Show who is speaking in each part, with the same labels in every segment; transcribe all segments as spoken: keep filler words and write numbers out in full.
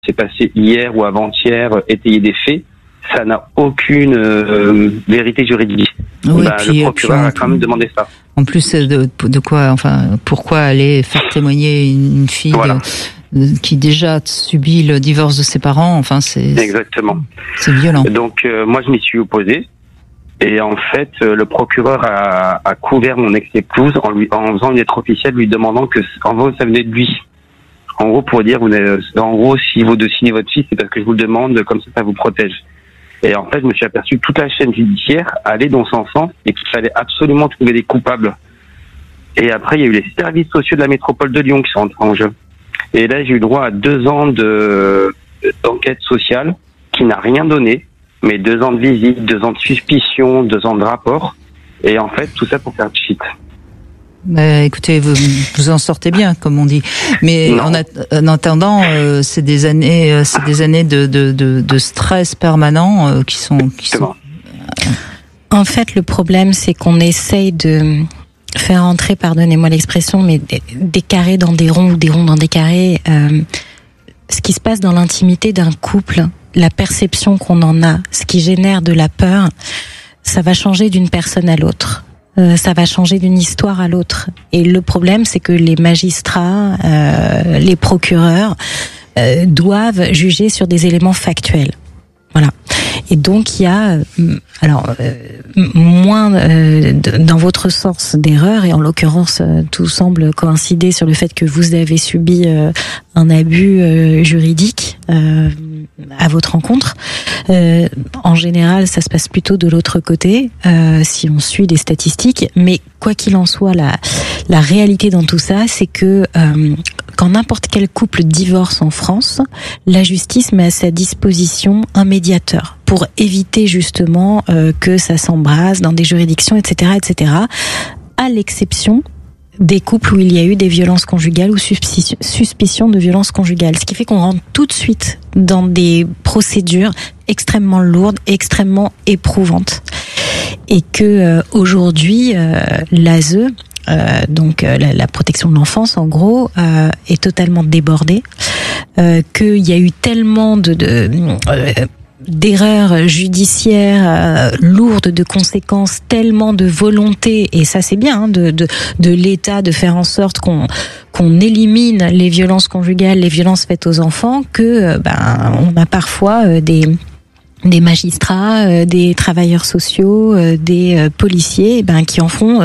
Speaker 1: s'est passé hier ou avant-hier, étayer des faits, ça n'a aucune euh, vérité juridique.
Speaker 2: Oui,
Speaker 1: bah,
Speaker 2: puis,
Speaker 1: le procureur
Speaker 2: puis on,
Speaker 1: a quand même demandé ça.
Speaker 2: En plus de, de quoi, enfin, pourquoi aller faire témoigner une fille voilà. de, de, qui déjà subit le divorce de ses parents, enfin, c'est
Speaker 1: exactement,
Speaker 2: c'est violent.
Speaker 1: Donc euh, moi, je m'y suis opposé. Et en fait, le procureur a, a couvert mon ex-épouse en lui, en faisant une lettre officielle lui demandant que, en gros, ça venait de lui. En gros, pour dire, vous avez, en gros, si vous de signer votre fils, c'est parce que je vous le demande, comme ça, ça vous protège. Et en fait, je me suis aperçu que toute la chaîne judiciaire allait dans son sens et qu'il fallait absolument trouver des coupables. Et après, il y a eu les services sociaux de la métropole de Lyon qui sont entrés en jeu. Et là, j'ai eu droit à deux ans de, d'enquête sociale qui n'a rien donné. Mais deux ans de visite, deux ans de suspicion, deux ans de rapport. Et en fait, tout ça pour faire cheat.
Speaker 2: Bah, écoutez, vous, vous en sortez bien, comme on dit. Mais en, a, en attendant, euh, c'est des années, euh, c'est des années de, de, de, de stress permanent euh, qui sont, qui sont.
Speaker 3: En fait, le problème, c'est qu'on essaye de faire entrer, pardonnez-moi l'expression, mais des, des carrés dans des ronds ou des ronds dans des carrés. Euh, ce qui se passe dans l'intimité d'un couple, la perception qu'on en a, ce qui génère de la peur, ça va changer d'une personne à l'autre. Euh, ça va changer d'une histoire à l'autre. Et le problème, c'est que les magistrats, euh, les procureurs, euh, doivent juger sur des éléments factuels. Voilà. Et donc il y a, euh, alors euh, moins euh, de, dans votre sens d'erreur, et en l'occurrence euh, tout semble coïncider sur le fait que vous avez subi euh, un abus euh, juridique euh, à votre rencontre. Euh, en général, ça se passe plutôt de l'autre côté, euh, si on suit les statistiques. Mais quoi qu'il en soit, la, la réalité dans tout ça, c'est que euh, quand n'importe quel couple divorce en France, la justice met à sa disposition un médiateur pour éviter justement euh, que ça s'embrase dans des juridictions, et cetera, et cetera, à l'exception des couples où il y a eu des violences conjugales ou suspicion, suspicion de violences conjugales. Ce qui fait qu'on rentre tout de suite dans des procédures extrêmement lourdes, extrêmement éprouvantes. Et que euh, aujourd'hui, euh, l'A S E, euh, donc euh, la, la protection de l'enfance en gros, euh, est totalement débordée. Euh, qu'il y a eu tellement de... de euh, d'erreurs judiciaires euh, lourdes de conséquences, tellement de volonté, et ça c'est bien, hein, de, de, de l'État de faire en sorte qu'on, qu'on élimine les violences conjugales, les violences faites aux enfants, que euh, ben, on a parfois euh, des... des magistrats, euh, des travailleurs sociaux, euh, des euh, policiers, ben, qui en font euh,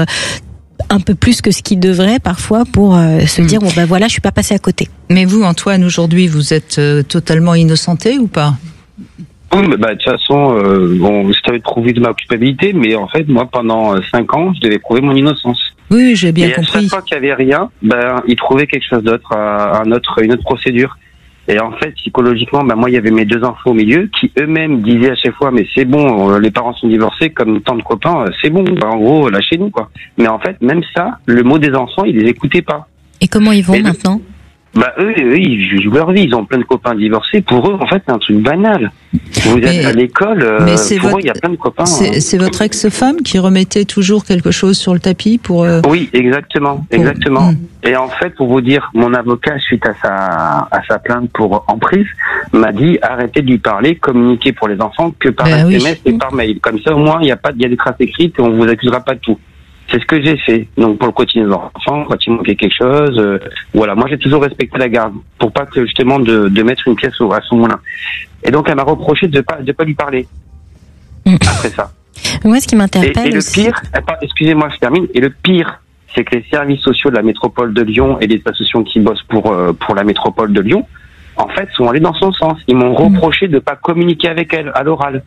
Speaker 3: un peu plus que ce qu'ils devraient parfois pour euh, se mmh. dire bon ben voilà, je suis pas passé à côté.
Speaker 2: Mais vous, Antoine, aujourd'hui, vous êtes euh, totalement innocenté ou pas ?
Speaker 1: Oui, mais bah, de toute façon, euh, bon, je t'avais prouvé de ma culpabilité, mais en fait, moi, pendant euh, cinq ans, je devais prouver mon innocence.
Speaker 2: Oui, j'ai bien
Speaker 1: et
Speaker 2: compris.
Speaker 1: Et à chaque fois qu'il y avait rien, ben, ils trouvaient quelque chose d'autre, à, à un autre, une autre procédure. Et en fait, psychologiquement, ben, moi, il y avait mes deux enfants au milieu, qui eux-mêmes disaient à chaque fois, mais c'est bon, euh, les parents sont divorcés, comme tant de copains, euh, c'est bon, ben, en gros, lâchez-nous, quoi. Mais en fait, même ça, le mot des enfants, ils les écoutaient pas.
Speaker 3: Et comment ils vont et maintenant?
Speaker 1: Bah eux, eux, ils jouent leur vie, ils ont plein de copains divorcés. Pour eux, en fait, c'est un truc banal. Vous mais, êtes à l'école, euh, pour votre, eux, il y a plein de copains.
Speaker 2: C'est, hein. c'est votre ex-femme qui remettait toujours quelque chose sur le tapis pour... Euh...
Speaker 1: Oui, exactement, pour... exactement. Mmh. Et en fait, pour vous dire, mon avocat, suite à sa à sa plainte pour emprise, m'a dit arrêtez de lui parler, communiquez pour les enfants que par ben S M S oui. et par mail. Comme ça, au moins, il y a pas, il y a des traces écrites et on vous accusera pas de tout. C'est ce que j'ai fait. Donc pour le quotidien des enfants, quand il manquait quelque chose, euh, voilà. Moi j'ai toujours respecté la garde pour pas que justement de, de mettre une pièce au, à son moulin. Et donc elle m'a reproché de pas de pas lui parler mmh. après ça.
Speaker 3: Moi ce qui m'interpelle
Speaker 1: et, et le
Speaker 3: aussi...
Speaker 1: pire, excusez-moi, je termine. Et le pire, c'est que les services sociaux de la métropole de Lyon et les associations qui bossent pour euh, pour la métropole de Lyon, en fait, sont allés dans son sens. Ils m'ont reproché mmh. de pas communiquer avec elle à l'oral.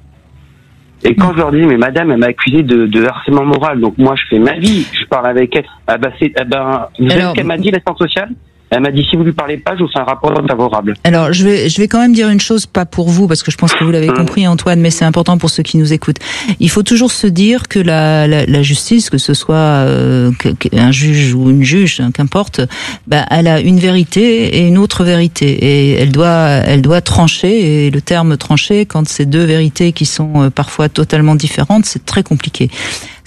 Speaker 1: Et quand je leur dis, mais madame, elle m'a accusé de, de harcèlement moral, donc moi je fais ma vie, je parle avec elle. Ah bah c'est, ah bah, vous savez ce qu'elle m'a dit, l'assistante sociale ? Elle m'a dit, si vous lui parlez pas, je vous fais un rapport favorable.
Speaker 2: Alors, je vais, je vais quand même dire une chose, pas pour vous, parce que je pense que vous l'avez mmh. compris, Antoine, mais c'est important pour ceux qui nous écoutent. Il faut toujours se dire que la, la, la justice, que ce soit euh, que, que, un juge ou une juge, hein, qu'importe, bah, elle a une vérité et une autre vérité. Et elle doit, elle doit trancher, et le terme trancher, quand c'est deux vérités qui sont euh, parfois totalement différentes, c'est très compliqué.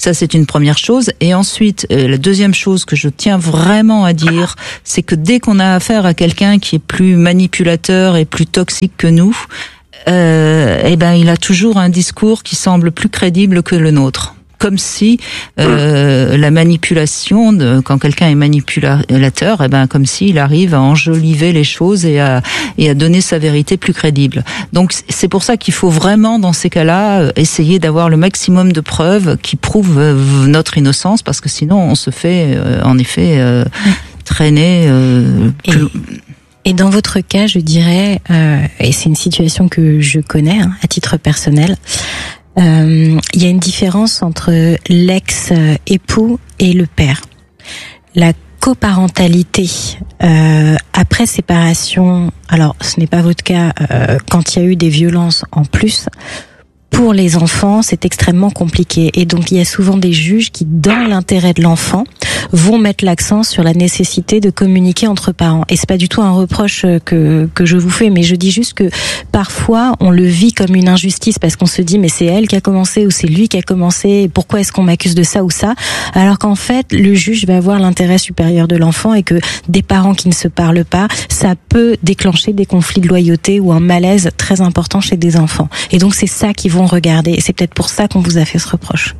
Speaker 2: Ça, c'est une première chose. Et ensuite, euh, la deuxième chose que je tiens vraiment à dire, c'est que dès qu'on a affaire à quelqu'un qui est plus manipulateur et plus toxique que nous, euh, eh ben, il a toujours un discours qui semble plus crédible que le nôtre. Comme si euh, la manipulation, de, quand quelqu'un est manipulateur, eh ben comme s'il arrive à enjoliver les choses et à et à donner sa vérité plus crédible. Donc c'est pour ça qu'il faut vraiment dans ces cas-là essayer d'avoir le maximum de preuves qui prouvent notre innocence, parce que sinon on se fait euh, en effet euh, traîner. Euh, plus...
Speaker 3: et, et dans votre cas, je dirais, euh, et c'est une situation que je connais hein, à titre personnel. Il euh, y a une différence entre l'ex-époux et le père. La coparentalité euh, après séparation, alors ce n'est pas votre cas, euh, quand il y a eu des violences en plus, pour les enfants, c'est extrêmement compliqué. Et donc, il y a souvent des juges qui, dans l'intérêt de l'enfant, vont mettre l'accent sur la nécessité de communiquer entre parents. Et c'est pas du tout un reproche que que je vous fais, mais je dis juste que parfois, on le vit comme une injustice parce qu'on se dit, mais c'est elle qui a commencé ou c'est lui qui a commencé, pourquoi est-ce qu'on m'accuse de ça ou ça? Alors qu'en fait, le juge va avoir l'intérêt supérieur de l'enfant et que des parents qui ne se parlent pas, ça peut déclencher des conflits de loyauté ou un malaise très important chez des enfants. Et donc, c'est ça qu'ils vont regarder. Et c'est peut-être pour ça qu'on vous a fait ce reproche.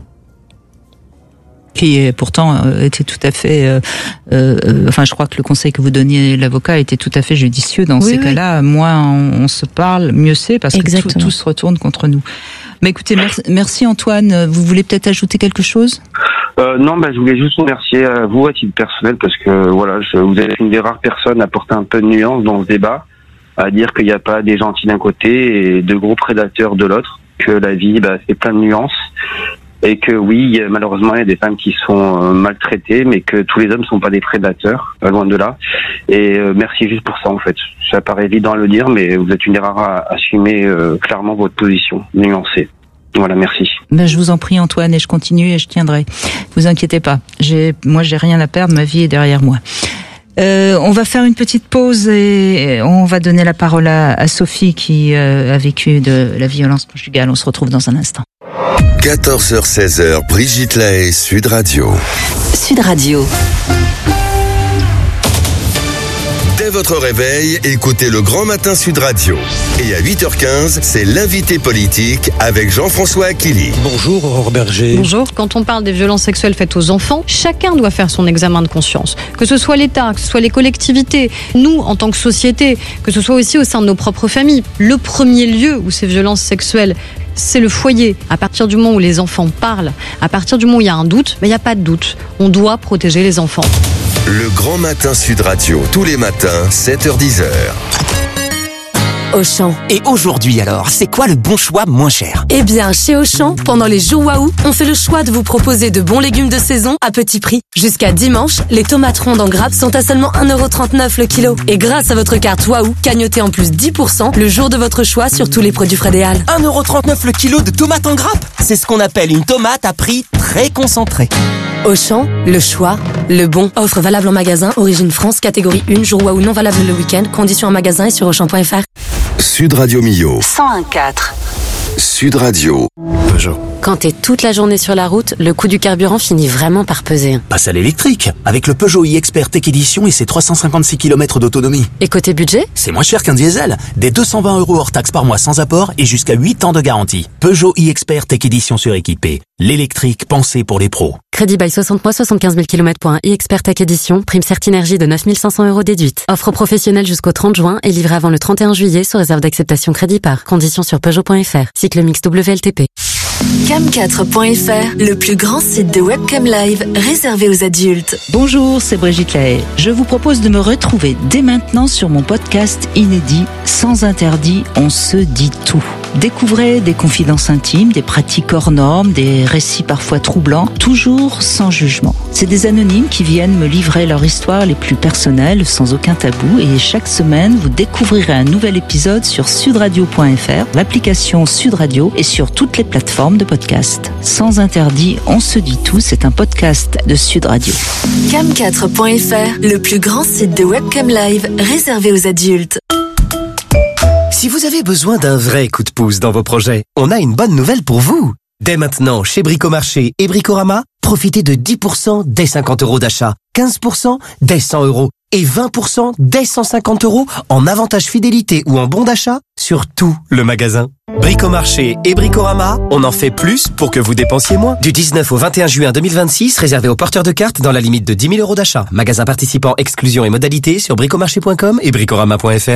Speaker 2: Qui est, pourtant euh, était tout à fait. Euh, euh, enfin, je crois que le conseil que vous donniez l'avocat était tout à fait judicieux dans oui, ces oui. cas-là. Moins on, on se parle, mieux c'est, parce Exactement. que tout, tout se retourne contre nous. Mais écoutez, merci, merci Antoine. Vous voulez peut-être ajouter quelque chose?
Speaker 1: Euh, non, bah, je voulais juste vous remercier à vous à titre personnel parce que voilà, je, vous êtes une des rares personnes à porter un peu de nuance dans ce débat, à dire qu'il n'y a pas des gentils d'un côté et de gros prédateurs de l'autre. Que la vie, bah, c'est plein de nuances et que oui, malheureusement, il y a des femmes qui sont euh, maltraitées, mais que tous les hommes ne sont pas des prédateurs, loin de là. Et euh, merci juste pour ça, en fait. Ça paraît évident à le dire, mais vous êtes une des rares à assumer euh, clairement votre position, nuancée. Voilà, merci.
Speaker 2: Ben, je vous en prie, Antoine, et je continue et je tiendrai. Vous inquiétez pas. J'ai, moi, j'ai rien à perdre. Ma vie est derrière moi. Euh, on va faire une petite pause et on va donner la parole à, à Sophie qui euh, a vécu de la violence conjugale. On se retrouve dans un instant.
Speaker 4: quatorze heures seize heures, Brigitte Lahaie, Sud Radio.
Speaker 5: Sud Radio.
Speaker 4: Dès votre réveil, écoutez le Grand Matin Sud Radio. Et à huit heures quinze, c'est l'invité politique avec Jean-François Aquili.
Speaker 6: Bonjour Aurore Berger.
Speaker 7: Bonjour. Quand on parle des violences sexuelles faites aux enfants, chacun doit faire son examen de conscience. Que ce soit l'État, que ce soit les collectivités, nous en tant que société, que ce soit aussi au sein de nos propres familles. Le premier lieu où ces violences sexuelles, c'est le foyer. À partir du moment où les enfants parlent, à partir du moment où il y a un doute, mais il n'y a pas de doute. On doit protéger les enfants.
Speaker 4: Le Grand Matin Sud Radio, tous les matins, sept heures dix heures.
Speaker 5: Auchan.
Speaker 8: Et aujourd'hui alors, c'est quoi le bon choix moins cher?
Speaker 5: Eh bien, chez Auchan, pendant les jours Waouh, on fait le choix de vous proposer de bons légumes de saison à petit prix. Jusqu'à dimanche, les tomates rondes en grappe sont à seulement un euro trente-neuf le kilo. Et grâce à votre carte Waouh, cagnotez en plus dix pour cent le jour de votre choix sur tous les produits Fred et Al.
Speaker 8: un euro trente-neuf le kilo de tomates en grappe? C'est ce qu'on appelle une tomate à prix très concentré.
Speaker 5: Auchan, le choix, le bon. Offre valable en magasin, origine France, catégorie un, jour Waouh non valable le week-end. Conditions en magasin et sur auchan point f r.
Speaker 4: Sud Radio Millau.
Speaker 5: cent un virgule quatre.
Speaker 4: Sud Radio.
Speaker 6: Peugeot.
Speaker 5: Quand t'es toute la journée sur la route, le coût du carburant finit vraiment par peser.
Speaker 8: Passe à l'électrique, avec le Peugeot e-Expert Tech Edition et ses trois cent cinquante-six kilomètres d'autonomie.
Speaker 5: Et côté budget?
Speaker 8: C'est moins cher qu'un diesel. Des deux cent vingt euros hors taxe par mois sans apport et jusqu'à huit ans de garantie. Peugeot e-Expert Tech Edition suréquipé. L'électrique pensé pour les pros.
Speaker 5: Crédit bail soixante mois, soixante-quinze mille kilomètres pour un e-Expert Tech Edition. Prime Certinergie de neuf mille cinq cents euros déduite. Offre professionnelle jusqu'au trente juin et livré avant le trente et un juillet sous réserve d'acceptation crédit par. Conditions sur Peugeot point f r. Cycle mix W L T P.
Speaker 9: cam quatre point f r, le plus grand site de webcam live réservé aux adultes.
Speaker 2: Bonjour, c'est Brigitte Lahaie. Je vous propose de me retrouver dès maintenant sur mon podcast inédit Sans interdit, on se dit tout. Découvrez des confidences intimes, des pratiques hors normes, des récits parfois troublants, toujours sans jugement. C'est des anonymes qui viennent me livrer leur histoire les plus personnelles, sans aucun tabou, et chaque semaine, vous découvrirez un nouvel épisode sur sudradio point f r, l'application Sud Radio et sur toutes les plateformes de podcast. Sans interdit, on se dit tout, c'est un podcast de Sud Radio.
Speaker 9: cam quatre point f r, le plus grand site de webcam live réservé aux adultes.
Speaker 10: Si vous avez besoin d'un vrai coup de pouce dans vos projets, on a une bonne nouvelle pour vous.
Speaker 6: Dès maintenant, chez Bricomarché et Bricorama, profitez de dix pour cent dès cinquante euros d'achat, quinze pour cent dès cent euros et vingt pour cent dès cent cinquante euros en avantage fidélité ou en bon d'achat sur tout le magasin. Bricomarché et Bricorama, on en fait plus pour que vous dépensiez moins. Du dix-neuf au vingt et un juin deux mille vingt-six, réservé aux porteurs de cartes dans la limite de dix mille euros d'achat. Magasin participant, exclusion et modalités sur bricomarché point com et bricorama point f r.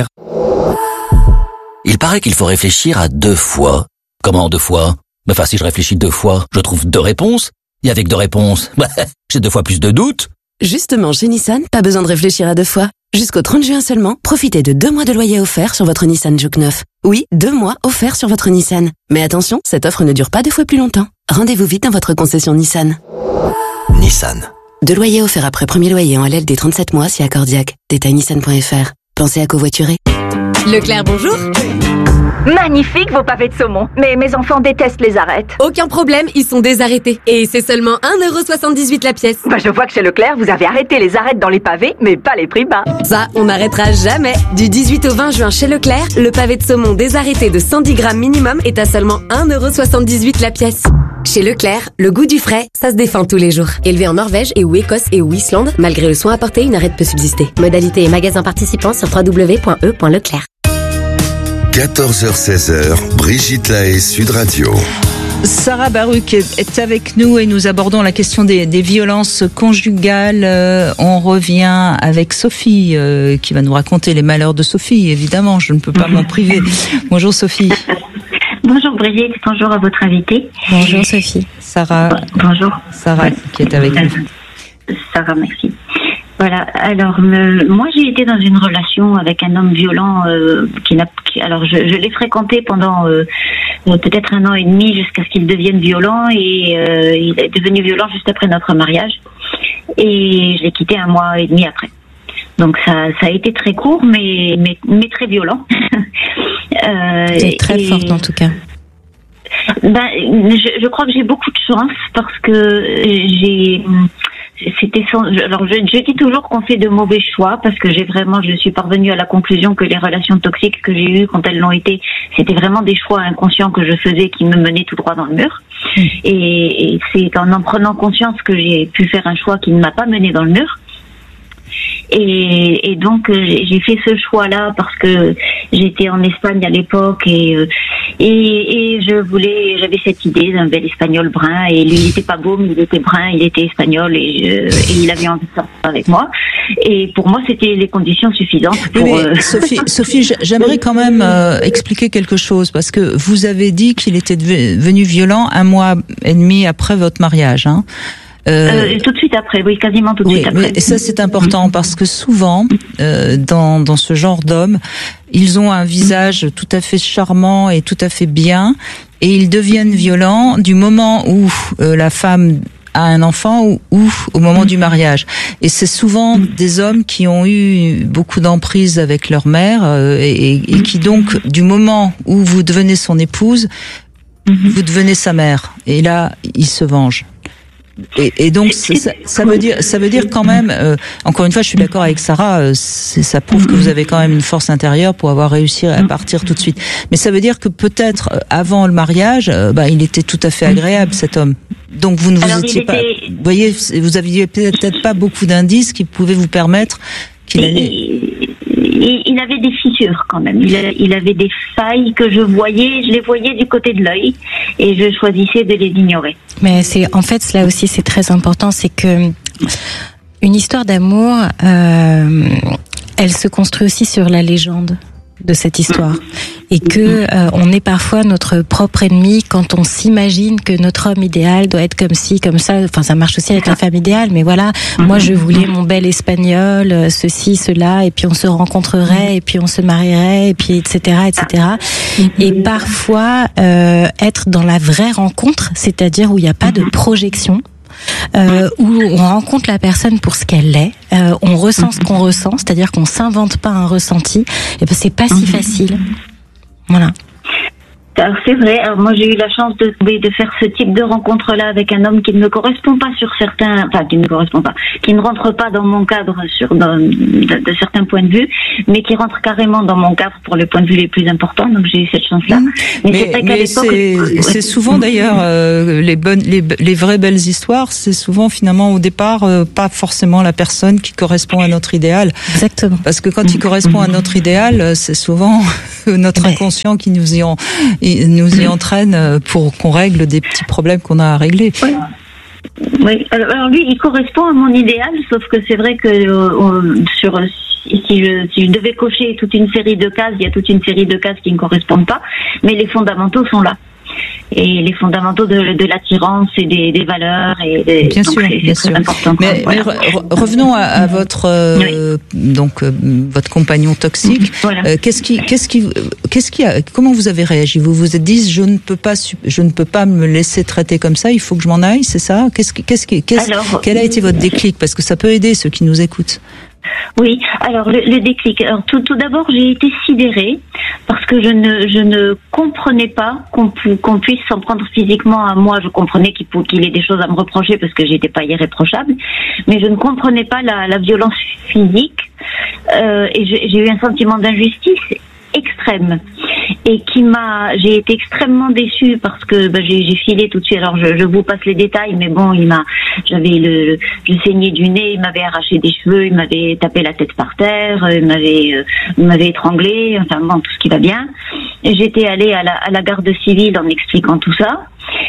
Speaker 10: Il paraît qu'il faut réfléchir à deux fois. Comment deux fois? Enfin, si je réfléchis deux fois, je trouve deux réponses. Et avec deux réponses, bah, j'ai deux fois plus de doutes.
Speaker 11: Justement, chez Nissan, pas besoin de réfléchir à deux fois. Jusqu'au trente juin seulement, profitez de deux mois de loyer offert sur votre Nissan Juke neuf. Oui, deux mois offerts sur votre Nissan. Mais attention, cette offre ne dure pas deux fois plus longtemps. Rendez-vous vite dans votre concession Nissan.
Speaker 10: Nissan.
Speaker 11: Deux loyers offerts après premier loyer en L L D trente-sept mois si accordiaque. Détail nissan point f r. Pensez à covoiturer.
Speaker 12: Leclerc, bonjour. Magnifique vos pavés de saumon, mais mes enfants détestent les arêtes.
Speaker 5: Aucun problème, ils sont désarrêtés. Et c'est seulement un euro soixante-dix-huit la pièce.
Speaker 12: Bah je vois que chez Leclerc, vous avez arrêté les arêtes dans les pavés, mais pas les prix bas.
Speaker 5: Ça, on n'arrêtera jamais. Du dix-huit au vingt juin chez Leclerc, le pavé de saumon désarrêté de cent dix grammes minimum est à seulement un euro soixante-dix-huit la pièce. Chez Leclerc, le goût du frais, ça se défend tous les jours. Élevé en Norvège et ou Écosse et ou Islande, malgré le soin apporté, une arête peut subsister. Modalité et magasin participants sur w w w point e point leclerc.
Speaker 4: quatorze heures seize, Brigitte Lahaie, Sud Radio.
Speaker 2: Sarah Baruch est avec nous et nous abordons la question des, des violences conjugales. Euh, on revient avec Sophie euh, qui va nous raconter les malheurs de Sophie. Évidemment, je ne peux pas m'en priver. Bonjour Sophie.
Speaker 13: Bonjour Brigitte, bonjour à votre invité.
Speaker 3: Bonjour Sophie.
Speaker 2: Sarah.
Speaker 13: Bonjour.
Speaker 2: Sarah qui est avec nous.
Speaker 13: Sarah, merci. Voilà. Alors, me, moi, j'ai été dans une relation avec un homme violent euh, qui n'a. Qui, alors, je, je l'ai fréquenté pendant euh, peut-être un an et demi jusqu'à ce qu'il devienne violent et euh, il est devenu violent juste après notre mariage et je l'ai quitté un mois et demi après. Donc ça, ça a été très court, mais mais, mais très violent.
Speaker 3: euh, C'est très et, forte en tout cas.
Speaker 13: Ben, je, je crois que j'ai beaucoup de chance parce que j'ai. C'était sans, alors je, je dis toujours qu'on fait de mauvais choix parce que j'ai vraiment, je suis parvenue à la conclusion que les relations toxiques que j'ai eues quand elles l'ont été, c'était vraiment des choix inconscients que je faisais qui me menaient tout droit dans le mur. Mmh. Et, et c'est en en prenant conscience que j'ai pu faire un choix qui ne m'a pas mené dans le mur. Et, et donc j'ai fait ce choix-là parce que j'étais en Espagne à l'époque et et, et je voulais, j'avais cette idée d'un bel espagnol brun et lui il était pas beau mais il était brun, il était espagnol et, je, et il avait envie de sortir avec moi et pour moi c'était les conditions suffisantes pour.
Speaker 2: Mais
Speaker 13: euh...
Speaker 2: Sophie, Sophie, j'aimerais quand même euh, expliquer quelque chose parce que vous avez dit qu'il était devenu violent un mois et demi après votre mariage, hein.
Speaker 13: Euh, euh, tout de suite après, oui, quasiment tout de
Speaker 2: oui,
Speaker 13: suite après.
Speaker 2: Mais ça c'est important parce que souvent, euh, dans dans ce genre d'hommes, ils ont un visage tout à fait charmant et tout à fait bien, et ils deviennent violents du moment où euh, la femme a un enfant ou, ou au moment du mariage. Et c'est souvent des hommes qui ont eu beaucoup d'emprise avec leur mère euh, et, et qui donc, du moment où vous devenez son épouse, vous devenez sa mère. Et là, ils se vengent. Et, et donc ça, ça veut dire, ça veut dire quand même. Euh, encore une fois, je suis d'accord avec Sarah. Euh, ça prouve que vous avez quand même une force intérieure pour avoir réussi à partir tout de suite. Mais ça veut dire que peut-être euh, avant le mariage, euh, bah, il était tout à fait agréable cet homme. Donc vous ne vous
Speaker 13: Alors,
Speaker 2: étiez
Speaker 13: était...
Speaker 2: pas. Vous voyez, vous aviez peut-être pas beaucoup d'indices qui pouvaient vous permettre qu'il allait.
Speaker 13: Il, il avait des fissures quand même. Il, a, il avait des failles que je voyais. Je les voyais du côté de l'œil et je choisissais de les ignorer.
Speaker 3: Mais c'est en fait cela aussi c'est très important, c'est que une histoire d'amour, euh, elle se construit aussi sur la légende de cette histoire et que euh, on est parfois notre propre ennemi quand on s'imagine que notre homme idéal doit être comme ci, comme ça. Enfin, ça marche aussi avec la femme idéale, mais voilà, moi je voulais mon bel espagnol, ceci, cela, et puis on se rencontrerait, et puis on se marierait, et puis et cetera, et cetera. Et parfois euh, être dans la vraie rencontre, c'est-à-dire où il n'y a pas de projection. Euh, où on rencontre la personne pour ce qu'elle est, euh, on ressent ce qu'on ressent, c'est-à-dire qu'on s'invente pas un ressenti, et ben c'est pas si facile. Voilà.
Speaker 13: Euh, Alors c'est vrai, alors moi j'ai eu la chance de, de faire ce type de rencontre-là avec un homme qui ne me correspond pas sur certains, enfin qui ne me correspond pas, qui ne rentre pas dans mon cadre sur dans, de, de certains points de vue, mais qui rentre carrément dans mon cadre pour les points de vue les plus importants. Donc j'ai eu cette chance-là.
Speaker 2: Mmh.
Speaker 13: Mais,
Speaker 2: mais
Speaker 13: c'est vrai qu'à
Speaker 2: mais
Speaker 13: l'époque,
Speaker 2: c'est,
Speaker 13: ouais.
Speaker 2: c'est souvent d'ailleurs euh, les bonnes, les, les vraies belles histoires, c'est souvent finalement au départ euh, pas forcément la personne qui correspond à notre idéal.
Speaker 3: Exactement.
Speaker 2: Parce que quand il correspond à notre idéal, c'est souvent notre
Speaker 3: ouais.
Speaker 2: inconscient qui nous y en, nous y entraîne pour qu'on règle des petits problèmes qu'on a à régler.
Speaker 13: Oui. Oui. Alors, alors lui, il correspond à mon idéal, sauf que c'est vrai que euh, sur si je, si je devais cocher toute une série de cases, il y a toute une série de cases qui ne correspondent pas, mais les fondamentaux sont là. Et les fondamentaux de, de l'attirance et des, des valeurs et des,
Speaker 2: bien
Speaker 13: donc
Speaker 2: sûr,
Speaker 13: c'est,
Speaker 2: bien
Speaker 13: c'est
Speaker 2: sûr.
Speaker 13: Important,
Speaker 2: mais,
Speaker 13: voilà.
Speaker 2: mais re, revenons à, à votre euh, oui. donc euh, votre compagnon toxique.
Speaker 13: Voilà.
Speaker 2: Euh, qu'est-ce qui, qu'est-ce qui, qu'est-ce qui a, comment vous avez réagi? Vous vous êtes dit je ne peux pas, je ne peux pas me laisser traiter comme ça. Il faut que je m'en aille, c'est ça? Qu'est-ce qui, qu'est-ce qui, qu'est-ce, Alors, quel a été votre déclic? Parce que ça peut aider ceux qui nous écoutent.
Speaker 13: Oui, alors le, le déclic. Alors, tout, tout d'abord, j'ai été sidérée parce que je ne, je ne comprenais pas qu'on, qu'on puisse s'en prendre physiquement à moi. Je comprenais qu'il, qu'il ait des choses à me reprocher parce que j'étais pas irréprochable, mais je ne comprenais pas la, la violence physique euh, et j'ai, j'ai eu un sentiment d'injustice extrême et qui m'a, j'ai été extrêmement déçue parce que bah, j'ai, j'ai filé tout de suite. Alors je, je vous passe les détails, mais bon, il m'a, j'avais le, je saignais du nez, il m'avait arraché des cheveux, il m'avait tapé la tête par terre, il m'avait, euh, il m'avait étranglé, enfin bon, tout ce qui va bien. Et j'étais allée à la, à la garde civile en expliquant tout ça.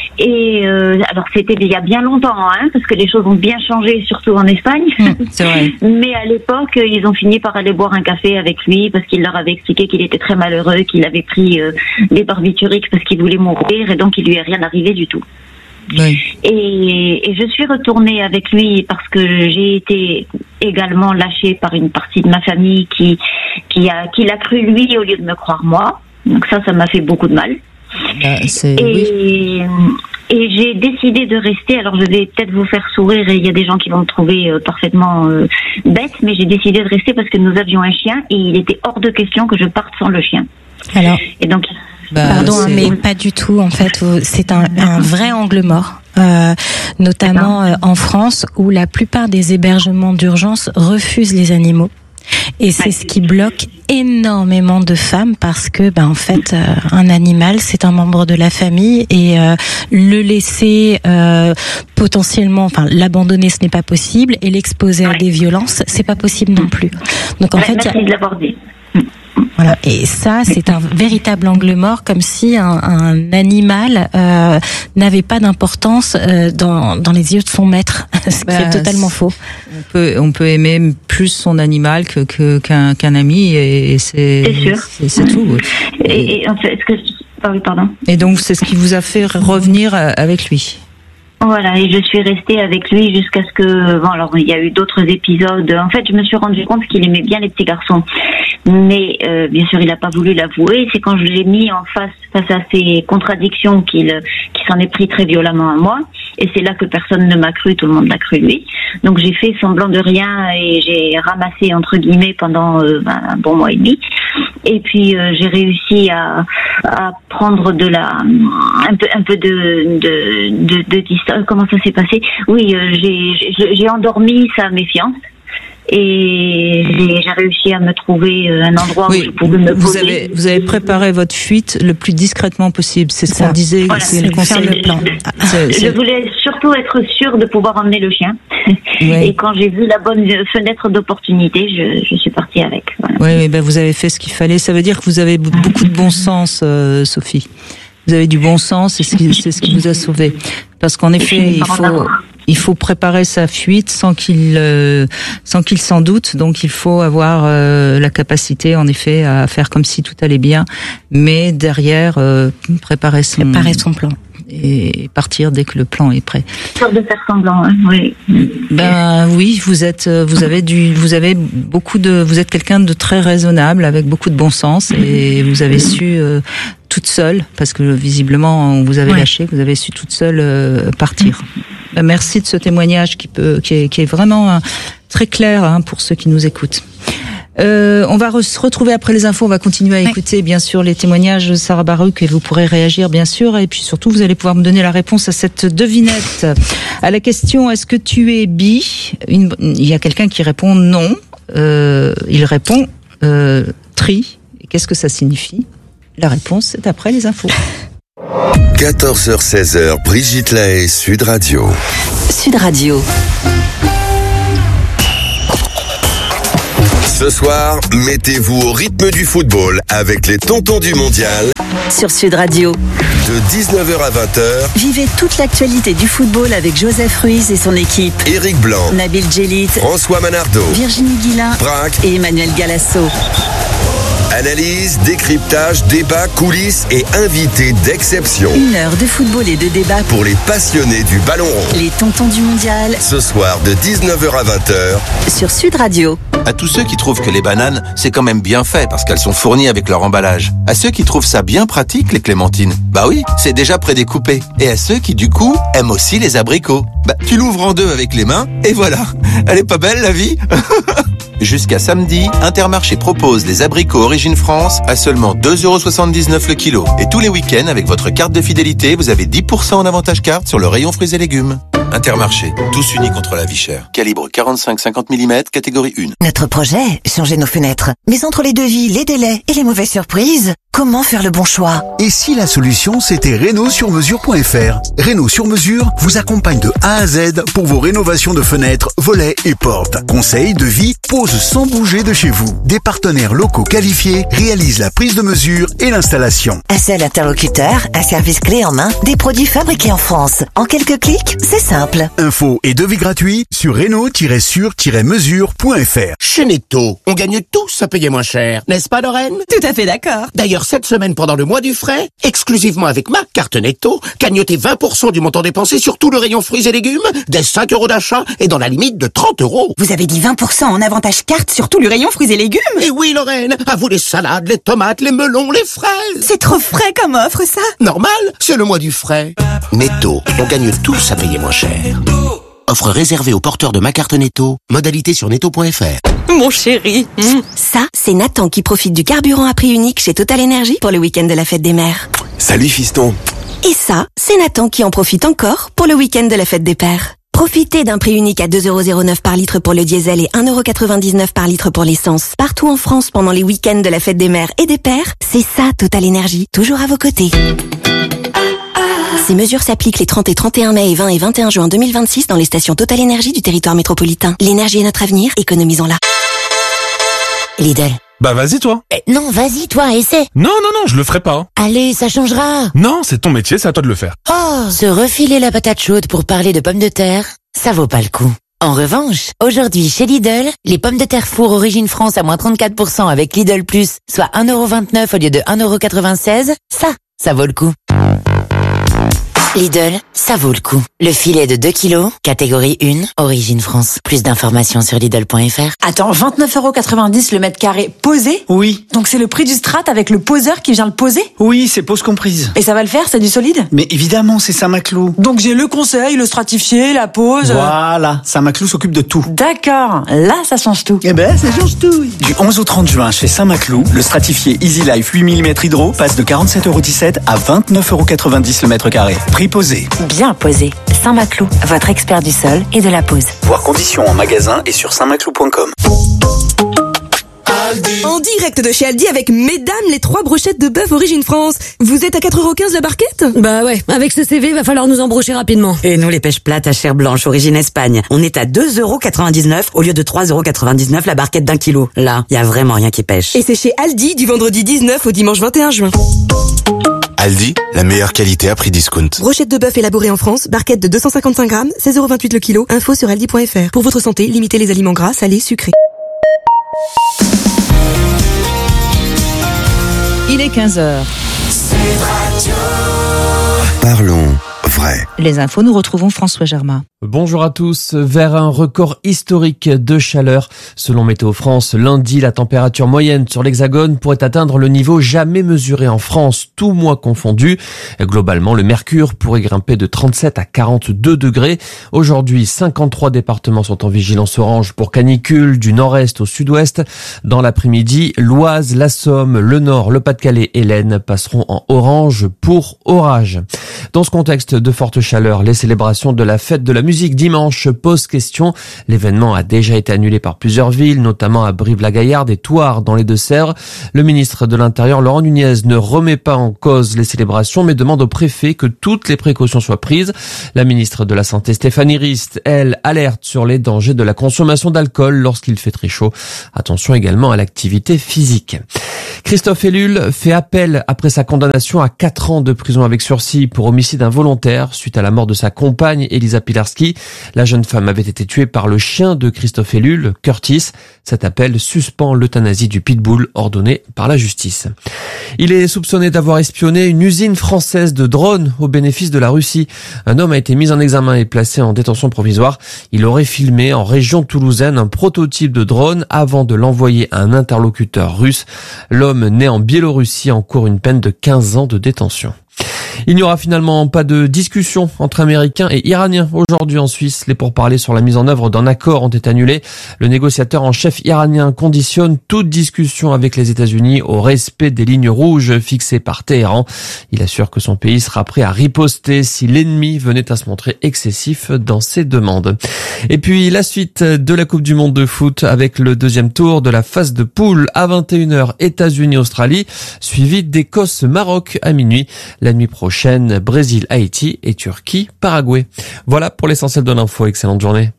Speaker 13: Et euh, alors c'était il y a bien longtemps, hein, parce que les choses ont bien changé, surtout en Espagne.
Speaker 2: Mmh, c'est vrai.
Speaker 13: Mais à l'époque, ils ont fini par aller boire un café avec lui parce qu'il leur avait expliqué qu'il était très malheureux, qu'il avait pris euh, des barbituriques parce qu'il voulait mourir et donc il lui est rien arrivé du tout.
Speaker 2: Oui.
Speaker 13: Et, et je suis retournée avec lui parce que j'ai été également lâchée par une partie de ma famille qui qui a qui l'a cru lui au lieu de me croire moi. Donc ça, ça m'a fait beaucoup de mal.
Speaker 2: Bah, c'est,
Speaker 13: et,
Speaker 2: oui.
Speaker 13: et j'ai décidé de rester. Alors je vais peut-être vous faire sourire et il y a des gens qui vont me trouver euh, parfaitement euh, bête, mais j'ai décidé de rester parce que nous avions un chien et il était hors de question que je parte sans le chien.
Speaker 3: Alors,
Speaker 13: et donc,
Speaker 3: bah, Pardon, hein, mais pas du tout. En fait, c'est un, un vrai angle mort, euh, notamment euh, en France, où la plupart des hébergements d'urgence refusent les animaux. Et c'est ce qui bloque énormément de femmes parce que, ben, en fait, euh, un animal, c'est un membre de la famille et euh, le laisser euh, potentiellement, enfin, l'abandonner, ce n'est pas possible, et l'exposer à des violences, c'est pas possible non plus. Donc, en
Speaker 13: ouais,
Speaker 3: fait,
Speaker 13: merci de l'avoir dit.
Speaker 3: Voilà. Et ça, c'est un véritable angle mort, comme si un, un animal euh, n'avait pas d'importance euh, dans, dans les yeux de son maître, ce
Speaker 2: bah,
Speaker 3: qui est totalement faux.
Speaker 2: On peut, on peut aimer plus son animal que, que qu'un, qu'un ami, et c'est,
Speaker 13: c'est sûr.
Speaker 2: C'est, c'est tout.
Speaker 13: Et, et en fait, est-ce que, pardon, pardon.
Speaker 2: Et donc, c'est ce qui vous a fait revenir avec lui.
Speaker 13: Voilà, et je suis restée avec lui jusqu'à ce que, bon, alors il y a eu d'autres épisodes. En fait, je me suis rendu compte qu'il aimait bien les petits garçons, mais euh, bien sûr, il n'a pas voulu l'avouer. C'est quand je l'ai mis en face face à ces contradictions qu'il qu'il s'en est pris très violemment à moi. Et c'est là que personne ne m'a cru, tout le monde l'a cru lui. Donc j'ai fait semblant de rien et j'ai ramassé entre guillemets pendant euh, un bon mois et demi. Et puis euh, j'ai réussi à, à prendre de la un peu un peu de de de, de distance. Comment ça s'est passé? Oui, euh, j'ai, j'ai j'ai endormi sa méfiance. Et j'ai, j'ai réussi à me trouver un endroit oui, où je pouvais me poser.
Speaker 2: Vous avez, vous avez préparé votre fuite le plus discrètement possible. C'est ce ça. qu'on disait.
Speaker 13: Voilà,
Speaker 2: c'est le conseil
Speaker 13: de plan.
Speaker 2: C'est, c'est...
Speaker 13: Je voulais surtout être sûre de pouvoir emmener le chien. Oui. Et quand j'ai vu la bonne fenêtre d'opportunité, je, je suis partie avec. Voilà.
Speaker 2: Oui, oui ben vous avez fait ce qu'il fallait. Ça veut dire que vous avez beaucoup de bon sens, euh, Sophie. Vous avez du bon sens et c'est, c'est ce qui vous a sauvé. Parce qu'en effet, il faut... Il faut préparer sa fuite sans qu'il euh, sans qu'il s'en doute. Donc il faut avoir euh, la capacité, en effet, à faire comme si tout allait bien, mais derrière euh, préparer son
Speaker 3: préparer son plan
Speaker 2: et partir dès que le plan est prêt.
Speaker 13: Sorte de faire semblant, hein, oui.
Speaker 2: Ben oui, vous êtes vous avez du vous avez beaucoup de vous êtes quelqu'un de très raisonnable avec beaucoup de bon sens et vous avez su euh, toute seule, parce que visiblement on vous avait ouais. lâché, vous avez su toute seule euh, partir. Ben, merci de ce témoignage qui peut qui est, qui est vraiment hein, très clair hein, pour ceux qui nous écoutent. Euh, on va re- se retrouver après les infos. On va continuer à écouter, oui. bien sûr, les témoignages de Sarah Baruch et vous pourrez réagir, bien sûr. Et puis surtout, vous allez pouvoir me donner la réponse à cette devinette. À la question, est-ce que tu es bi? Une, il y a quelqu'un qui répond non. Euh, il répond euh, tri. Et qu'est-ce que ça signifie? La réponse est après les infos.
Speaker 4: quatorze heures seize heures, Brigitte Lahaie, Sud Radio.
Speaker 11: Sud Radio.
Speaker 4: Ce soir, mettez-vous au rythme du football avec les Tontons du Mondial.
Speaker 11: Sur Sud Radio.
Speaker 4: De dix-neuf heures à vingt heures.
Speaker 11: Vivez toute l'actualité du football avec Joseph Ruiz et son équipe.
Speaker 4: Éric Blanc.
Speaker 11: Nabil Djellit.
Speaker 4: François Manardo.
Speaker 11: Virginie Guilin.
Speaker 4: Braque.
Speaker 11: Et Emmanuel Galasso.
Speaker 4: Analyse, décryptage, débat, coulisses et invités d'exception.
Speaker 11: Une heure de football et de débat
Speaker 4: pour les passionnés du ballon rond.
Speaker 11: Les Tontons du Mondial.
Speaker 4: Ce soir de dix-neuf heures à vingt heures.
Speaker 11: Sur Sud Radio.
Speaker 14: À tous ceux qui trouvent que les bananes, c'est quand même bien fait parce qu'elles sont fournies avec leur emballage. À ceux qui trouvent ça bien pratique, les clémentines. Bah oui, c'est déjà prédécoupé. Et à ceux qui, du coup, aiment aussi les abricots. Bah, tu l'ouvres en deux avec les mains et voilà. Elle est pas belle, la vie? Jusqu'à samedi, Intermarché propose les abricots Origine France à seulement deux euros soixante-dix-neuf le kilo. Et tous les week-ends, avec votre carte de fidélité, vous avez dix pour cent en avantage carte sur le rayon fruits et légumes. Intermarché, tous unis contre la vie chère. Calibre quarante-cinq à cinquante millimètres, catégorie un.
Speaker 15: Notre projet, changer nos fenêtres. Mais entre les devis, les délais et les mauvaises surprises, comment faire le bon choix?
Speaker 16: Et si la solution, c'était Renault sur mesure point f r? Renault sur mesure vous accompagne de A à Z pour vos rénovations de fenêtres, volets et portes. Conseils, devis, pose sans bouger de chez vous. Des partenaires locaux qualifiés réalisent la prise de mesure et l'installation.
Speaker 15: Un seul interlocuteur, un service clé en main, des produits fabriqués en France. En quelques clics, c'est simple.
Speaker 16: Infos et devis gratuits sur Renault sur mesure point f r.
Speaker 17: Chez Netto, on gagne tous à payer moins cher, n'est-ce pas Lorraine?
Speaker 18: Tout à fait d'accord.
Speaker 17: D'ailleurs, cette semaine pendant le mois du frais, exclusivement avec ma carte Netto, gagnotez vingt pour cent du montant dépensé sur tout le rayon fruits et légumes, dès cinq euros d'achat et dans la limite de trente euros.
Speaker 18: Vous avez dit vingt pour cent en avantage carte sur tout le rayon fruits et légumes?
Speaker 17: Et oui Lorraine, à vous les salades, les tomates, les melons, les fraises.
Speaker 18: C'est trop frais comme offre ça.
Speaker 17: Normal, c'est le mois du frais. Netto, on gagne tous à payer moins cher. Offre réservée aux porteurs de ma carte Netto. Modalité sur netto point f r.
Speaker 18: Mon chéri.
Speaker 11: Mmh. Ça, c'est Nathan qui profite du carburant à prix unique chez Total Energy pour le week-end de la fête des mères.
Speaker 4: Salut fiston.
Speaker 11: Et ça, c'est Nathan qui en profite encore pour le week-end de la fête des pères. Profitez d'un prix unique à deux euros zéro neuf par litre pour le diesel et un euro quatre-vingt-dix-neuf par litre pour l'essence. Partout en France pendant les week-ends de la fête des mères et des pères, c'est ça Total Energy, toujours à vos côtés. Ces mesures s'appliquent les trente et trente et un mai et vingt et vingt et un juin deux mille vingt-six dans les stations Total Energy du territoire métropolitain. L'énergie est notre avenir, économisons-la.
Speaker 19: Lidl.
Speaker 20: Bah vas-y toi.
Speaker 19: Eh, non, vas-y toi, essaie.
Speaker 20: Non, non, non, je le ferai pas.
Speaker 19: Allez, ça changera.
Speaker 20: Non, c'est ton métier, c'est à toi de le faire.
Speaker 19: Oh, se refiler la patate chaude pour parler de pommes de terre, ça vaut pas le coup. En revanche, aujourd'hui chez Lidl, les pommes de terre four Origine France à moins trente-quatre pour cent avec Lidl Plus, soit un euro vingt-neuf au lieu de un euro quatre-vingt-seize, ça, ça vaut le coup. Lidl, ça vaut le coup. Le filet de deux kilos, catégorie un, Origine France. Plus d'informations sur Lidl point f r.
Speaker 18: Attends, vingt-neuf euros quatre-vingt-dix le mètre carré posé?
Speaker 21: Oui.
Speaker 18: Donc c'est le prix du strat avec le poseur qui vient le poser?
Speaker 21: Oui, c'est pose comprise.
Speaker 18: Et ça va le faire, c'est du solide?
Speaker 21: Mais évidemment, c'est Saint-Maclou.
Speaker 18: Donc j'ai le conseil, le stratifié, la pose...
Speaker 21: Voilà, Saint-Maclou s'occupe de tout.
Speaker 18: D'accord, là ça change tout.
Speaker 21: Eh ben, ça change tout, oui. Du onze au trente juin, chez Saint-Maclou, le stratifié Easy Life huit millimètres hydro passe de quarante-sept euros dix-sept à vingt-neuf euros quatre-vingt-dix le mètre carré. Prix posé.
Speaker 18: Bien posé. Saint-Maclou, votre expert du sol et de la pose.
Speaker 21: Voir conditions en magasin et sur saint maclou point com.
Speaker 22: En direct de chez Aldi avec mesdames les trois brochettes de bœuf Origine France. Vous êtes à quatre euros quinze la barquette?
Speaker 23: Bah ouais, avec ce C V, va falloir nous embrocher rapidement.
Speaker 24: Et nous les pêches plates à chair blanche Origine Espagne. On est à deux euros quatre-vingt-dix-neuf au lieu de trois euros quatre-vingt-dix-neuf la barquette d'un kilo. Là, y a vraiment rien qui pêche.
Speaker 22: Et c'est chez Aldi du vendredi dix-neuf au dimanche vingt et un juin.
Speaker 25: Aldi, la meilleure qualité à prix discount.
Speaker 22: Brochette de bœuf élaborée en France, barquette de deux cent cinquante-cinq grammes, seize euros vingt-huit le kilo. Info sur aldi point f r. Pour votre santé, limitez les aliments gras, salés, sucrés.
Speaker 2: Il est quinze heures.
Speaker 4: Parlons vrai.
Speaker 2: Les infos, nous retrouvons François Germain.
Speaker 1: Bonjour à tous. Vers un record historique de chaleur. Selon Météo France, lundi, la température moyenne sur l'Hexagone pourrait atteindre le niveau jamais mesuré en France, tout mois confondu. Globalement, le mercure pourrait grimper de trente-sept à quarante-deux degrés. Aujourd'hui, cinquante-trois départements sont en vigilance orange pour canicule, du nord-est au sud-ouest. Dans l'après-midi, l'Oise, la Somme, le Nord, le Pas-de-Calais et l'Aisne passeront en orange pour orage. Dans ce contexte de forte chaleur, les célébrations de la fête de la musique dimanche posent question. L'événement a déjà été annulé par plusieurs villes, notamment à Brive-la-Gaillarde et Thouars dans les Deux-Sèvres. Le ministre de l'Intérieur, Laurent Nunez, ne remet pas en cause les célébrations, mais demande au préfet que toutes les précautions soient prises. La ministre de la Santé, Stéphanie Rist, elle, alerte sur les dangers de la consommation d'alcool lorsqu'il fait très chaud. Attention également à l'activité physique. Christophe Ellul fait appel après sa condamnation à quatre ans de prison avec sursis pour homicide involontaire suite à la mort de sa compagne Elisa Pilarski. La jeune femme avait été tuée par le chien de Christophe Ellul, Curtis. Cet appel suspend l'euthanasie du pitbull ordonnée par la justice. Il est soupçonné d'avoir espionné une usine française de drones au bénéfice de la Russie. Un homme a été mis en examen et placé en détention provisoire. Il aurait filmé en région toulousaine un prototype de drone avant de l'envoyer à un interlocuteur russe. L'homme né en Biélorussie encourt une peine de quinze ans de détention. Il n'y aura finalement pas de discussion entre Américains et Iraniens aujourd'hui en Suisse. Les pourparlers sur la mise en œuvre d'un accord ont été annulés. Le négociateur en chef iranien conditionne toute discussion avec les États-Unis au respect des lignes rouges fixées par Téhéran. Il assure que son pays sera prêt à riposter si l'ennemi venait à se montrer excessif dans ses demandes. Et puis la suite de la Coupe du Monde de foot avec le deuxième tour de la phase de poule à vingt et une heures États-Unis-Australie, suivi d'Écosse-Maroc à minuit. La nuit prochaine, Prochaine, Brésil, Haïti et Turquie, Paraguay. Voilà pour l'essentiel de l'info. Excellente journée.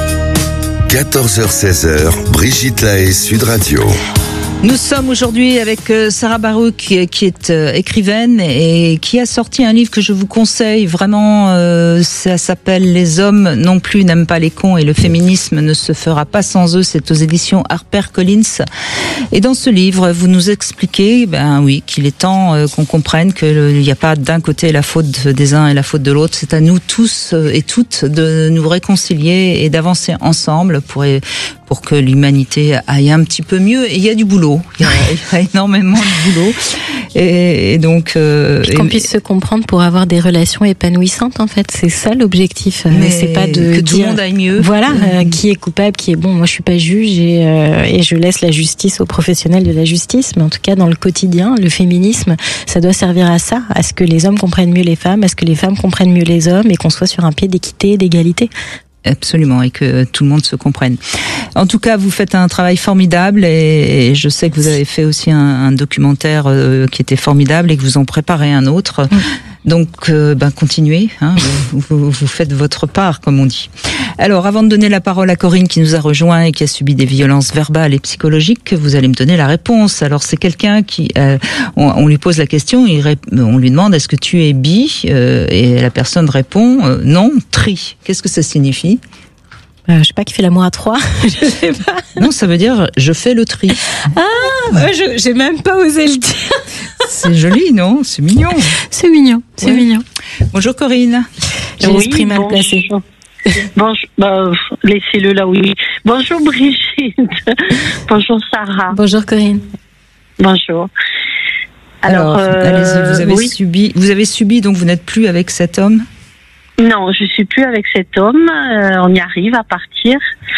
Speaker 4: quatorze heures seize, Brigitte Lahaie, Sud Radio.
Speaker 2: Nous sommes aujourd'hui avec Sarah Barouk qui est écrivaine et qui a sorti un livre que je vous conseille vraiment. Euh, ça s'appelle « Les hommes non plus n'aiment pas les cons et le féminisme ne se fera pas sans eux ». C'est aux éditions HarperCollins. Et dans ce livre, vous nous expliquez, ben oui, qu'il est temps euh, qu'on comprenne qu'il n'y a pas d'un côté la faute des uns et la faute de l'autre. C'est à nous tous et toutes de nous réconcilier et d'avancer ensemble pour pour que l'humanité aille un petit peu mieux. Et il y a du boulot. Il y a, il y a énormément de boulot. Et, et donc... Euh,
Speaker 3: qu'on
Speaker 2: et,
Speaker 3: puisse se comprendre pour avoir des relations épanouissantes, en fait. C'est ça l'objectif.
Speaker 2: Mais
Speaker 3: c'est pas de
Speaker 2: que
Speaker 3: dire,
Speaker 2: tout le monde aille mieux.
Speaker 3: Voilà, euh, qui est coupable, qui est bon. Moi, je suis pas juge et, euh, et je laisse la justice aux professionnels de la justice. Mais en tout cas, dans le quotidien, le féminisme, ça doit servir à ça, à ce que les hommes comprennent mieux les femmes, à ce que les femmes comprennent mieux les hommes et qu'on soit sur un pied d'équité et d'égalité.
Speaker 2: Absolument, et que tout le monde se comprenne. En tout cas, vous faites un travail formidable et je sais que vous avez fait aussi un, un documentaire euh, qui était formidable et que vous en préparez un autre. Mmh. Donc, euh, ben, continuez, hein, vous, vous, vous faites votre part, comme on dit. Alors, avant de donner la parole à Corinne qui nous a rejoint et qui a subi des violences verbales et psychologiques, vous allez me donner la réponse. Alors, c'est quelqu'un qui, euh, on, on lui pose la question, il rép- on lui demande est-ce que tu es bi euh, et la personne répond euh, non, tri. Qu'est-ce que ça signifie?
Speaker 3: Euh, je sais pas, qui fait l'amour à trois. Je sais pas.
Speaker 2: Non, ça veut dire je fais le tri.
Speaker 3: Ah, ouais, je, j'ai même pas osé le dire.
Speaker 2: C'est joli, non? C'est mignon.
Speaker 3: C'est mignon, c'est
Speaker 2: ouais.
Speaker 3: mignon.
Speaker 2: Bonjour Corinne.
Speaker 3: J'ai oui, l'esprit mal bonjour. placé.
Speaker 6: Bonjour, bah, laissez-le là, oui. Bonjour Brigitte. Bonjour Sarah.
Speaker 3: Bonjour Corinne.
Speaker 6: Bonjour.
Speaker 2: Alors, Alors euh, allez-y, vous avez oui. subi, vous avez subi, donc vous n'êtes plus avec cet homme?
Speaker 6: Non, je suis plus avec cet homme. Euh, on y arrive à partir.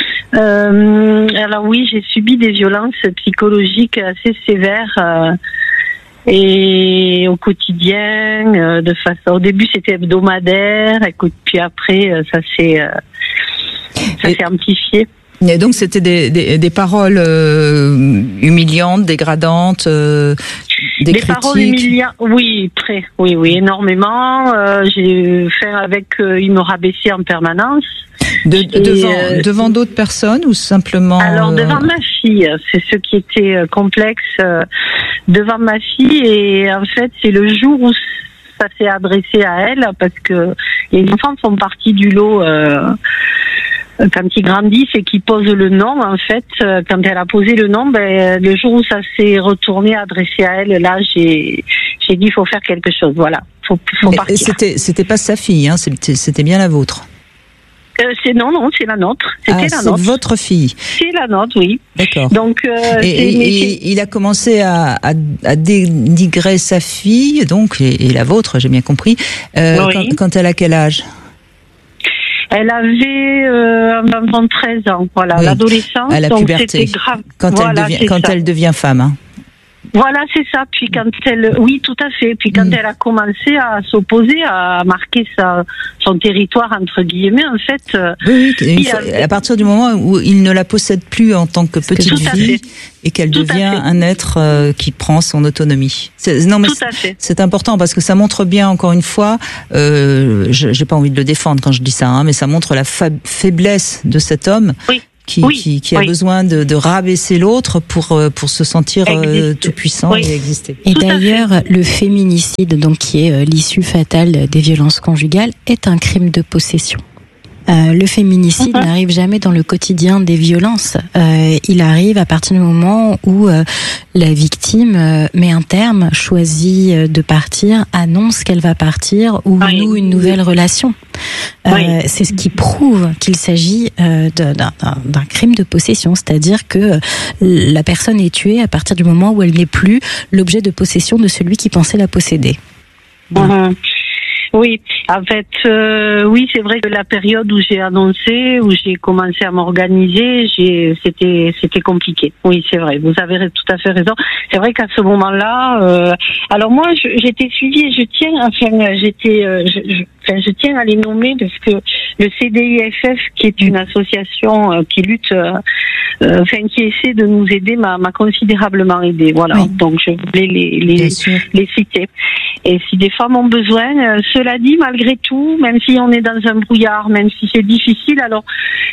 Speaker 6: Euh, alors oui, j'ai subi des violences psychologiques assez sévères euh, et au quotidien. Euh, de façon, au début c'était hebdomadaire, et puis après euh, ça s'est euh, ça s'est amplifié.
Speaker 2: Et donc c'était des, des, des paroles euh, humiliantes, dégradantes, euh, des, des critiques.
Speaker 6: Paroles humiliantes, oui, très, oui, oui, énormément. Euh, j'ai fait avec, euh, il me rabaissait en permanence.
Speaker 2: De, et, devant euh, devant d'autres personnes ou simplement
Speaker 6: Alors devant ma fille, c'est ce qui était euh, complexe. Euh, devant ma fille, et en fait c'est le jour où ça s'est adressé à elle, parce que les enfants font partie du lot. Euh, quand ils grandissent et qu'ils posent le nom, en fait, quand elle a posé le nom, ben, le jour où ça s'est retourné adressé à elle, là, j'ai, j'ai dit, il faut faire quelque chose, voilà, faut, faut
Speaker 2: et,
Speaker 6: partir.
Speaker 2: Et c'était, c'était pas sa fille, hein, c'était, c'était bien la vôtre.
Speaker 6: Euh, c'est non, non, c'est la nôtre. C'était
Speaker 2: ah,
Speaker 6: la
Speaker 2: c'est
Speaker 6: nôtre.
Speaker 2: votre fille.
Speaker 6: C'est la nôtre, oui.
Speaker 2: D'accord.
Speaker 6: Donc, euh,
Speaker 2: et, et, et il a commencé à, à, à dénigrer sa fille, donc et, et la vôtre, j'ai bien compris. Euh, oui. quand, quand elle a quel âge?
Speaker 6: Elle avait euh, avant treize ans, voilà, oui. L'adolescence.
Speaker 2: À la
Speaker 6: donc
Speaker 2: puberté.
Speaker 6: C'était grave.
Speaker 2: Quand
Speaker 6: voilà,
Speaker 2: elle devient, quand
Speaker 6: ça.
Speaker 2: elle devient femme. Hein.
Speaker 6: Voilà, c'est ça. Puis quand elle, oui, tout à fait. Puis quand mmh. elle a commencé à s'opposer, à marquer sa, son territoire entre guillemets, en fait.
Speaker 2: Oui, oui fois, avait... à partir du moment où il ne la possède plus en tant que petite fille et qu'elle tout devient un être euh, qui prend son autonomie. C'est, non, mais
Speaker 6: tout à fait.
Speaker 2: C'est important parce que ça montre bien, encore une fois, euh, j'ai pas envie de le défendre quand je dis ça, hein, mais ça montre la fa- faiblesse de cet homme.
Speaker 6: Oui.
Speaker 2: Qui,
Speaker 6: oui,
Speaker 2: qui, qui
Speaker 6: oui.
Speaker 2: a besoin de, de rabaisser l'autre pour pour se sentir euh, tout puissant oui. et exister.
Speaker 3: Et tout d'ailleurs, le féminicide, donc qui est euh, l'issue fatale des violences conjugales, est un crime de possession. Euh, le féminicide mm-hmm. n'arrive jamais dans le quotidien des violences. Euh, il arrive à partir du moment où euh, la victime euh, met un terme, choisit de partir, annonce qu'elle va partir ou oui. noue une nouvelle relation. Euh, oui. C'est ce qui prouve qu'il s'agit euh, d'un, d'un, d'un crime de possession, c'est-à-dire que la personne est tuée à partir du moment où elle n'est plus l'objet de possession de celui qui pensait la posséder.
Speaker 6: Mm-hmm. Oui, en fait, euh, oui, c'est vrai que la période où j'ai annoncé, où j'ai commencé à m'organiser, j'ai, c'était, c'était compliqué. Oui, c'est vrai. Vous avez tout à fait raison. C'est vrai qu'à ce moment-là, euh, alors moi, je, j'étais suivie et je tiens, enfin, j'étais, euh, je, je, enfin, je tiens à les nommer parce que le C D I F F, qui est une association euh, qui lutte, euh, euh, enfin, qui essaie de nous aider, m'a, m'a considérablement aidé. Voilà. Oui. Donc, je voulais les, les, les citer. Et si des femmes ont besoin, euh, cela dit, malgré tout, même si on est dans un brouillard, même si c'est difficile, alors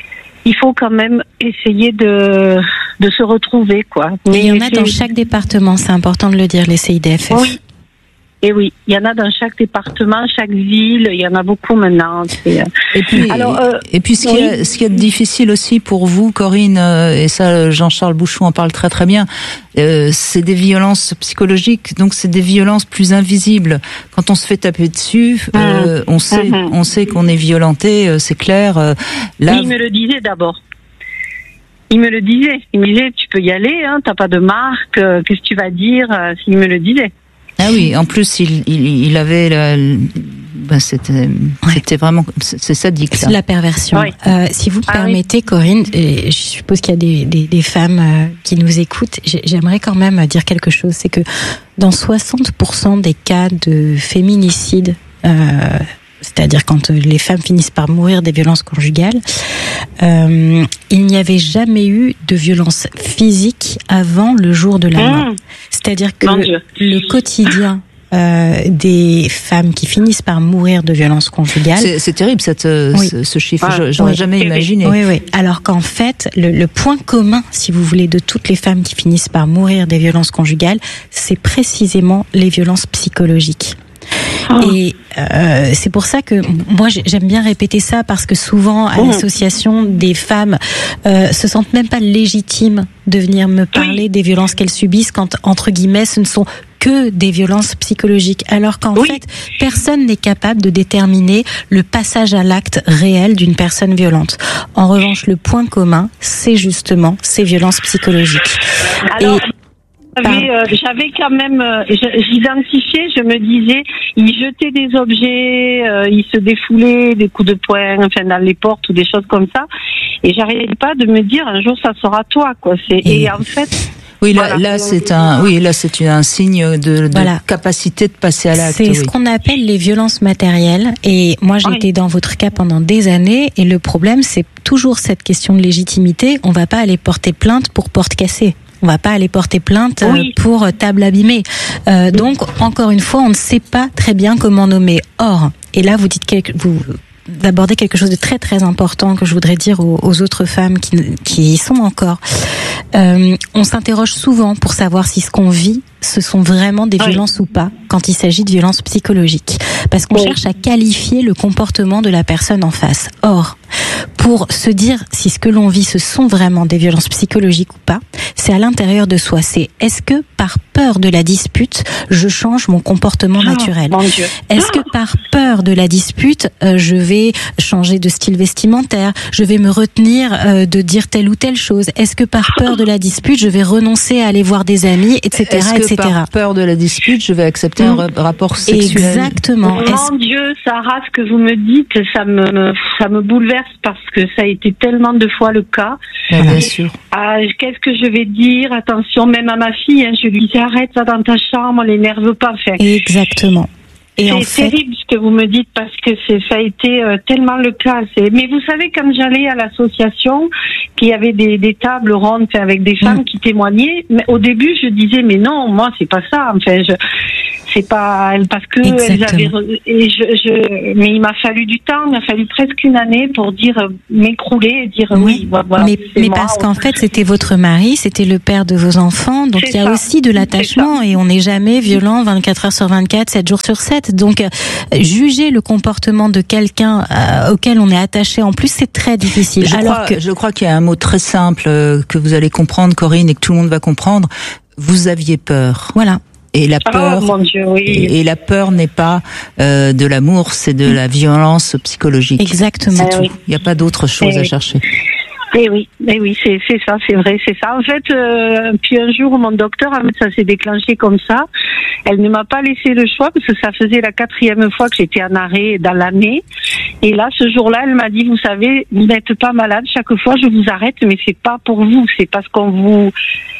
Speaker 6: il faut quand même essayer de de se retrouver, quoi.
Speaker 3: Mais il y en a dans chaque département, c'est important de le dire, les C I D F F.
Speaker 6: Oui. Et oui, il y en a dans chaque département, chaque ville, il y en a beaucoup maintenant. C'est...
Speaker 2: Et puis, alors, euh, et puis ce qui, oui. est, ce qui est difficile aussi pour vous, Corinne, et ça Jean-Charles Bouchou en parle très très bien, euh, c'est des violences psychologiques, donc c'est des violences plus invisibles. Quand on se fait taper dessus, mmh. euh, on sait, mmh. on sait qu'on est violenté, c'est clair. Euh,
Speaker 6: là, il me le disait d'abord. Il me le disait. Il me disait, tu peux y aller, hein, t'as pas de marque, euh, qu'est-ce que tu vas dire, euh, il me le disait.
Speaker 2: Ah oui, en plus il il, il avait la, ben c'était ouais. c'était vraiment c'est sadique.
Speaker 3: C'est la perversion. Oui. Euh, si vous me ah permettez, oui. Corinne, et je suppose qu'il y a des des, des femmes euh, qui nous écoutent. J'aimerais quand même dire quelque chose, c'est que dans soixante pour cent des cas de féminicide, euh, c'est-à-dire quand les femmes finissent par mourir des violences conjugales, euh, il n'y avait jamais eu de violence physique avant le jour de la mort. Mmh. C'est-à-dire que le quotidien euh, des femmes qui finissent par mourir de violences conjugales...
Speaker 2: C'est, c'est terrible cette, oui. ce, ce chiffre, ah, j'aurais oui. jamais imaginé.
Speaker 3: Oui, oui. Alors qu'en fait, le, le point commun, si vous voulez, de toutes les femmes qui finissent par mourir des violences conjugales, c'est précisément les violences psychologiques. Oh. Et euh, c'est pour ça que moi j'aime bien répéter ça, parce que souvent à mmh. l'association, des femmes euh, se sentent même pas légitimes de venir me parler oui. des violences qu'elles subissent, quand entre guillemets ce ne sont que des violences psychologiques, alors qu'en oui. fait personne n'est capable de déterminer le passage à l'acte réel d'une personne violente. En revanche, le point commun, c'est justement ces violences psychologiques.
Speaker 6: Alors... Et J'avais, euh, j'avais quand même, euh, j'identifiais, je me disais, il jetait des objets, euh, il se défoulait, des coups de poing, enfin dans les portes ou des choses comme ça, et j'arrivais pas de me dire un jour ça sera toi, quoi. C'est et, et en fait.
Speaker 2: Oui, là, voilà. là c'est un, oui, là c'est un signe de, de
Speaker 3: voilà.
Speaker 2: capacité de passer à l'acte.
Speaker 3: C'est
Speaker 2: oui.
Speaker 3: ce qu'on appelle les violences matérielles. Et moi, j'ai oui. été dans votre cas pendant des années. Et le problème, c'est toujours cette question de légitimité. On va pas aller porter plainte pour porte cassée. On va pas aller porter plainte oui. pour table abîmée. Euh, donc, encore une fois, on ne sait pas très bien comment nommer. Or, et là, vous dites quelque, vous abordez quelque chose de très très important que je voudrais dire aux, aux autres femmes qui, qui y sont encore. Euh, on s'interroge souvent pour savoir si ce qu'on vit, ce sont vraiment des oui. violences ou pas, quand il s'agit de violences psychologiques. Parce qu'on oui. cherche à qualifier le comportement de la personne en face. Or, pour se dire si ce que l'on vit, ce sont vraiment des violences psychologiques ou pas. C'est à l'intérieur de soi. C'est est-ce que par peur de la dispute, je change mon comportement
Speaker 6: oh,
Speaker 3: naturel?
Speaker 6: Mon Dieu.
Speaker 3: Est-ce que par peur de la dispute, euh, je vais changer de style vestimentaire? Je vais me retenir euh, de dire telle ou telle chose? Est-ce que par peur de la dispute, je vais renoncer à aller voir des amis, et cetera,
Speaker 2: Est-ce que
Speaker 3: et cetera.
Speaker 2: par peur de la dispute, je vais accepter un ra- rapport sexuel?
Speaker 3: Exactement.
Speaker 6: Mon
Speaker 3: Est-ce-
Speaker 6: Dieu, Sarah, ce que vous me dites, ça me, ça me bouleverse parce que ça a été tellement de fois le cas.
Speaker 2: Ben, bien sûr.
Speaker 6: Ah, qu'est-ce que je vais dire? Attention, même à ma fille, hein, je lui dis arrête ça dans ta chambre, l'énerve pas. Enfin,
Speaker 3: Exactement. Et
Speaker 6: c'est
Speaker 3: en fait,
Speaker 6: terrible ce que vous me dites parce que c'est, ça a été euh, tellement le cas. C'est... Mais vous savez, quand j'allais à l'association, qu'il y avait des, des tables rondes avec des femmes mmh. qui témoignaient, mais au début je disais mais non, moi c'est pas ça. Enfin, je, c'est pas parce que elles avaient. Et je, je, mais il m'a fallu du temps, il m'a fallu presque une année pour dire m'écrouler et dire oui. oui voilà,
Speaker 3: mais mais
Speaker 6: moi,
Speaker 3: parce qu'en fait c'était votre mari, c'était le père de vos enfants, donc c'est il y a ça. Aussi de l'attachement et on n'est jamais violent vingt-quatre heures sur vingt-quatre, sept jours sur sept. Donc, euh, juger le comportement de quelqu'un euh, auquel on est attaché, en plus, c'est très difficile.
Speaker 2: Je
Speaker 3: Alors
Speaker 2: crois,
Speaker 3: que
Speaker 2: je crois qu'il y a un mot très simple euh, que vous allez comprendre, Corinne, et que tout le monde va comprendre. Vous aviez peur.
Speaker 3: Voilà.
Speaker 2: Et la peur,
Speaker 6: oh, mon Dieu, oui.
Speaker 2: et, et la peur n'est pas euh, de l'amour, c'est de la violence psychologique.
Speaker 3: Exactement.
Speaker 2: C'est tout.
Speaker 6: Oui.
Speaker 2: Il n'y a pas d'autre chose
Speaker 6: et
Speaker 2: à chercher.
Speaker 6: Eh oui, eh oui, c'est c'est ça, c'est vrai, c'est ça. En fait, euh, puis un jour, mon docteur, ça s'est déclenché comme ça. Elle ne m'a pas laissé le choix parce que ça faisait la quatrième fois que j'étais en arrêt dans l'année. Et là, ce jour-là, elle m'a dit, vous savez, vous n'êtes pas malade. Chaque fois, je vous arrête, mais c'est pas pour vous, c'est parce qu'on vous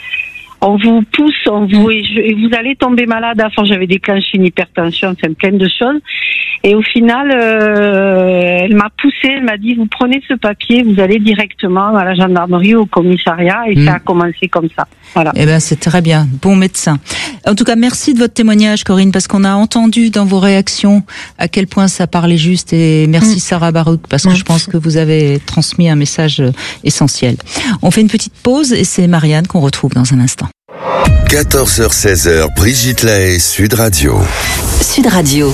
Speaker 6: on vous pousse, on vous et, je, et vous allez tomber malade. Enfin, j'avais déclenché une hypertension, enfin plein de choses. Et au final, euh, elle m'a poussée, elle m'a dit, vous prenez ce papier, vous allez directement à la gendarmerie, au commissariat, et mmh. ça a commencé comme ça. Voilà.
Speaker 2: Eh ben, c'est très bien. Bon médecin. En tout cas, merci de votre témoignage, Corinne, parce qu'on a entendu dans vos réactions à quel point ça parlait juste, et merci mmh. Sarah Barouk, parce que mmh. je pense que vous avez transmis un message essentiel. On fait une petite pause, et c'est Marianne qu'on retrouve dans un instant.
Speaker 4: quatorze heures seize heures, Brigitte Lahaye, Sud Radio.
Speaker 11: Sud Radio.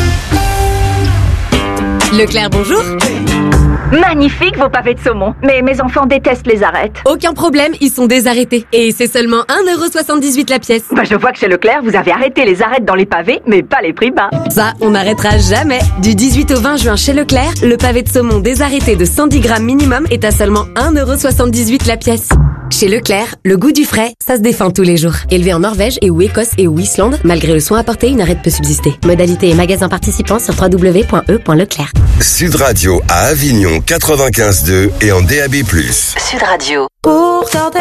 Speaker 5: Leclerc, bonjour.
Speaker 7: Magnifique vos pavés de saumon. Mais mes enfants détestent les arêtes.
Speaker 5: Aucun problème, ils sont désarrêtés. Et c'est seulement un euro soixante-dix-huit la pièce.
Speaker 7: Bah je vois que chez Leclerc, vous avez arrêté les arêtes dans les pavés, mais pas les prix bas.
Speaker 5: Ça, on n'arrêtera jamais. Du dix-huit au vingt juin chez Leclerc, le pavé de saumon désarrêté de cent dix grammes minimum est à seulement un euro soixante-dix-huit la pièce. Chez Leclerc, le goût du frais, ça se défend tous les jours. Élevé en Norvège et ou Écosse et ou Islande, malgré le soin apporté, une arête peut subsister. Modalité et magasin participants sur w w w point e point leclerc.
Speaker 4: Sud Radio à Avignon quatre-vingt-quinze deux et en D A B plus.
Speaker 11: Sud Radio.
Speaker 5: Pour